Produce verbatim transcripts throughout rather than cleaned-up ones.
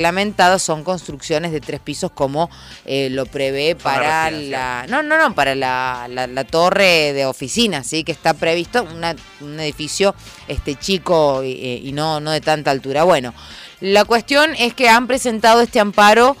reglamentados son construcciones de tres pisos como eh, lo prevé para la no no no para la, la, la torre de oficinas, sí, que está previsto una, un edificio este chico y, y no no de tanta altura. Bueno, la cuestión es que han presentado este amparo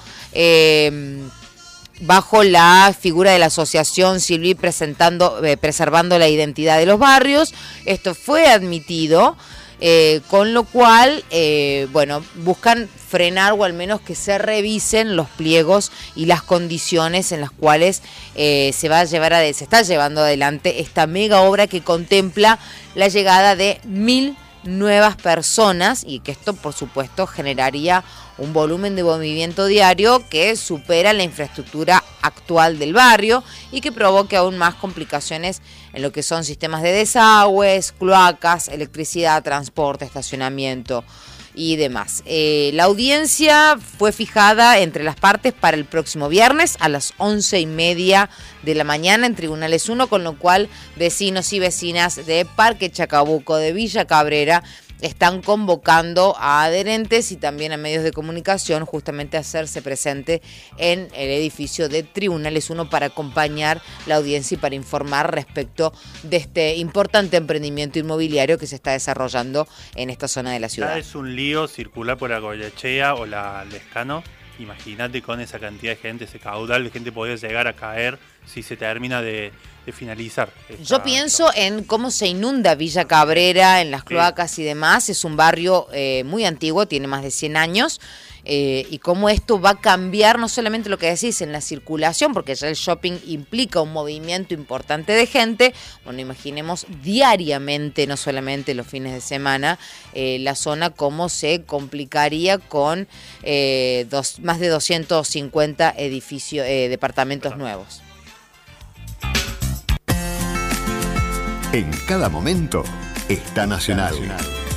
eh, bajo la figura de la asociación Silvi presentando eh, preservando la identidad de los barrios. Esto fue admitido. Eh, con lo cual, eh, bueno, buscan frenar o al menos que se revisen los pliegos y las condiciones en las cuales eh, se va a llevar a, se está llevando adelante esta mega obra que contempla la llegada de mil nuevas personas y que esto, por supuesto, generaría un volumen de movimiento diario que supera la infraestructura actual del barrio y que provoque aún más complicaciones en lo que son sistemas de desagües, cloacas, electricidad, transporte, estacionamiento y demás. Eh, la audiencia fue fijada entre las partes para el próximo viernes a las once y media de la mañana en Tribunales uno, con lo cual vecinos y vecinas de Parque Chacabuco, de Villa Cabrera, están convocando a adherentes y también a medios de comunicación justamente a hacerse presente en el edificio de Tribunales uno para acompañar la audiencia y para informar respecto de este importante emprendimiento inmobiliario que se está desarrollando en esta zona de la ciudad. Ya es un lío circular por la Goyechea o la Lescano. Imagínate con esa cantidad de gente, ese caudal de gente podría llegar a caer si se termina de, de finalizar. Esta, Yo pienso no. en cómo se inunda Villa Cabrera, en las cloacas sí. y demás. Es un barrio eh, muy antiguo, tiene más de cien años. Eh, y cómo esto va a cambiar no solamente lo que decís en la circulación, porque ya el shopping implica un movimiento importante de gente. Bueno, imaginemos diariamente, no solamente los fines de semana, eh, la zona cómo se complicaría con eh, dos, más de doscientos cincuenta edificios, eh, departamentos nuevos. En cada momento está Nacional. Nacional.